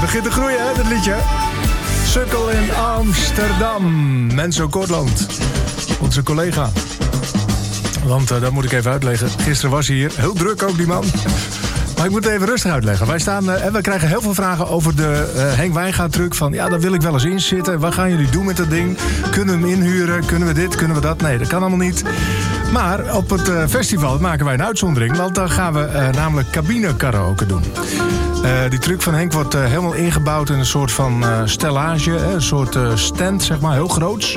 begint te groeien, hè, dat liedje. Sukkel in Amsterdam. Menso Kortland, onze collega. Want dat moet ik even uitleggen. Gisteren was hij hier. Heel druk ook, die man. Maar ik moet het even rustig uitleggen. Wij staan en we krijgen heel veel vragen over de Henk Wijngaard-truc. Van, ja, daar wil ik wel eens in zitten. Wat gaan jullie doen met dat ding? Kunnen we hem inhuren? Kunnen we dit? Kunnen we dat? Nee, dat kan allemaal niet. Maar op het festival maken wij een uitzondering. Want dan gaan we namelijk cabine karaoke doen. Die truc van Henk wordt helemaal ingebouwd in een soort van stellage. Een soort stand, zeg maar, heel groots.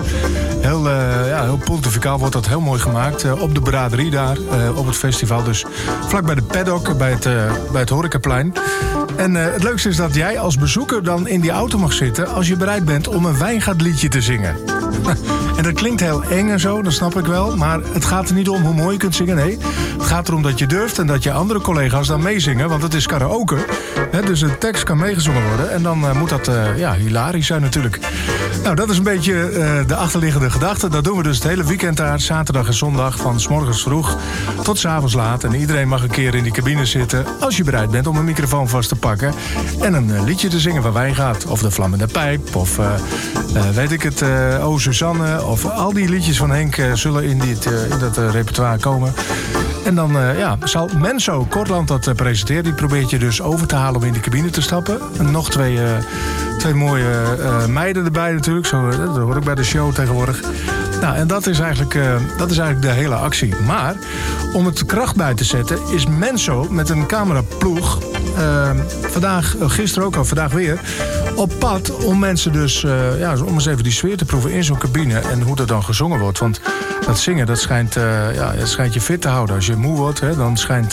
Heel pontificaal wordt dat heel mooi gemaakt. Op de braderie daar, op het festival. Dus vlak bij de paddock, bij het horecaplein. En het leukste is dat jij als bezoeker dan in die auto mag zitten als je bereid bent om een Wijngaardliedje te zingen. En dat klinkt heel eng en zo, dat snap ik wel. Maar het gaat er niet om hoe mooi je kunt zingen. Nee, het gaat erom dat je durft en dat je andere collega's dan meezingen. Want het is karaoke. Dus de tekst kan meegezongen worden. En dan moet dat hilarisch zijn natuurlijk. Nou, dat is een beetje de achterliggende gedachte. Dat doen we dus het hele weekend daar. Zaterdag en zondag van 's morgens vroeg tot 's avonds laat. En iedereen mag een keer in die cabine zitten. Als je bereid bent om een microfoon vast te pakken. En een liedje te zingen van Wijngaard. Of de Vlammende Pijp. Of weet ik het. O Suzanne. Of al die liedjes van Henk zullen in dat repertoire komen. En dan zal Menso Kortland dat presenteren. Die probeert je dus over te halen om in die cabine te stappen. En nog twee mooie meiden erbij natuurlijk. Zo, dat hoor ik bij de show tegenwoordig. Nou, en dat is eigenlijk de hele actie. Maar om het kracht bij te zetten is Menso met een cameraploeg gisteren ook al, vandaag weer, op pad om mensen dus, om eens even die sfeer te proeven in zo'n cabine en hoe dat dan gezongen wordt. Want dat zingen, dat schijnt je fit te houden. Als je moe wordt, dan schijnt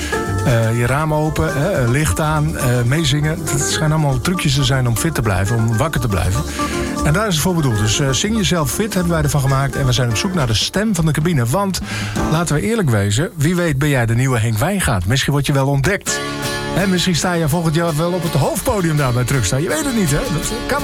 je raam open, licht aan, meezingen. Het schijnt allemaal trucjes te zijn om fit te blijven, om wakker te blijven. En daar is het voor bedoeld. Dus zing jezelf fit, hebben wij ervan gemaakt. En we zijn op zoek naar de stem van de cabine. Want, laten we eerlijk wezen, wie weet ben jij de nieuwe Henk Wijngaard. Misschien word je wel ontdekt. Misschien sta je volgend jaar wel op het hoofdpodium daar bij Truckstar. Je weet het niet, hè? Dat kan